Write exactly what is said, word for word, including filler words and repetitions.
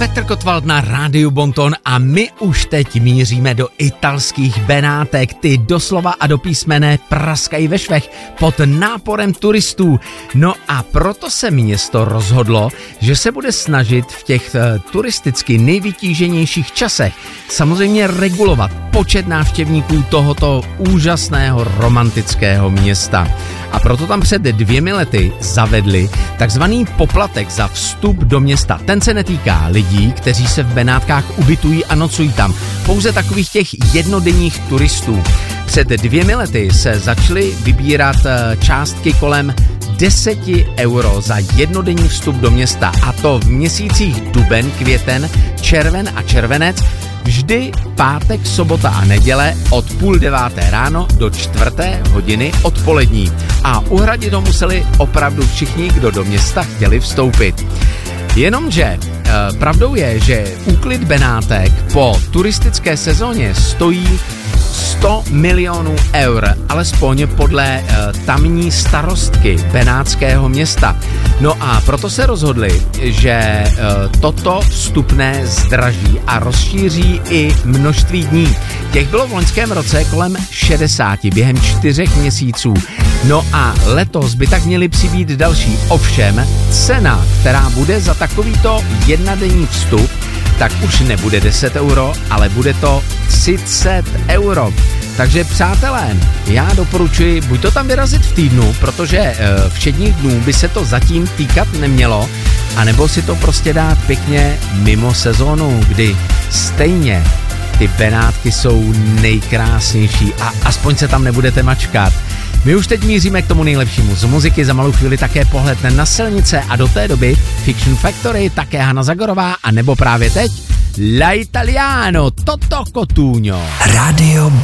Petr Kotwald na Rádiu Bonton a my už teď míříme do italských Benátek. Ty doslova a do písmene praskají ve švech pod náporem turistů. No a proto se město rozhodlo, že se bude snažit v těch uh, turisticky nejvytíženějších časech samozřejmě regulovat počet návštěvníků tohoto úžasného romantického města. A proto tam před dvěmi lety zavedli takzvaný poplatek za vstup do města. Ten se netýká lidí, kteří se v Benátkách ubytují a nocují tam. Pouze takových těch jednodenních turistů. Před dvěmi lety se začaly vybírat částky kolem deset euro za jednodenní vstup do města. A to v měsících duben, květen, červen a červenec. Vždy pátek, sobota a neděle od půl deváté ráno do čtvrté hodiny odpolední. A uhradit to museli opravdu všichni, kdo do města chtěli vstoupit. Jenomže e, pravdou je, že úklid Benátek po turistické sezóně stojí sto milionů eur, alespoň podle e, tamní starostky benátského města. No a proto se rozhodli, že e, toto vstupné zdraží a rozšíří i množství dní. Těch bylo v loňském roce kolem šedesáti během čtyřech měsíců. No a letos by tak měly přibýt další. Ovšem, cena, která bude za takovýto jednodenní vstup, tak už nebude deset euro, ale bude to třicet euro. Takže přátelé, já doporučuji buď to tam vyrazit v týdnu, protože e, všedních dnů by se to zatím týkat nemělo, anebo si to prostě dát pěkně mimo sezónu, kdy stejně ty Benátky jsou nejkrásnější a aspoň se tam nebudete mačkat. My už teď míříme k tomu nejlepšímu z muziky, za malou chvíli také pohled na silnice a do té doby Fiction Factory, také Hana Zagorová a nebo právě teď La Italiano, Toto Cotugno. Radio